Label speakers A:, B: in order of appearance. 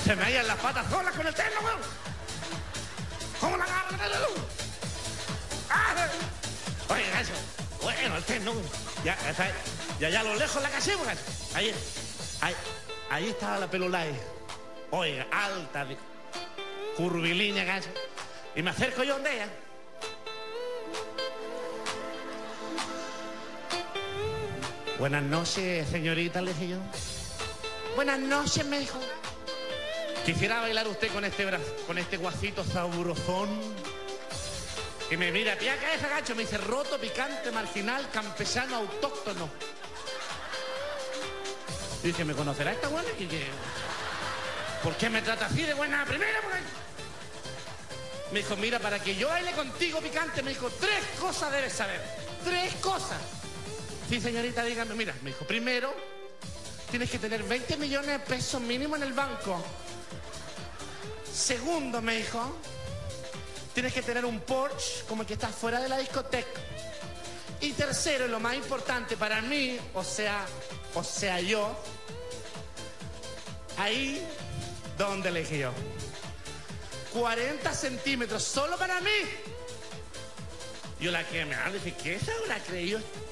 A: Se me hallan las patas solas con el terno, weón. ¿Cómo la agarro? ¡Ah! Oye, gacho. Bueno, el terno. Ya, está ahí. Ya a lo lejos la casemos, gacho. Ahí estaba la pelolay. Oiga, alta, curvilínea, gacho. Y me acerco yo donde ella. Buenas noches, señorita, le dije yo. Buenas noches, me dijo. Quisiera bailar usted con este brazo, con este guasito sabrosón. Y me mira, tía, ¿qué es, gacho? Me dice, roto, picante, marginal, campesano, autóctono. Y dije, ¿me conocerá esta buena? ¿Por qué me trata así de buena primera? Me dijo, mira, para que yo baile contigo, picante, me dijo, 3 cosas debes saber. 3 cosas. Sí, señorita, dígame, mira, me dijo, primero, tienes que tener 20 millones de pesos mínimo en el banco. Segundo, me dijo, tienes que tener un Porsche como el que está fuera de la discoteca. Y tercero, y lo más importante para mí, o sea yo, ahí donde le dije yo, 40 centímetros solo para mí. Yo la que me dije, ¿qué se habrá creído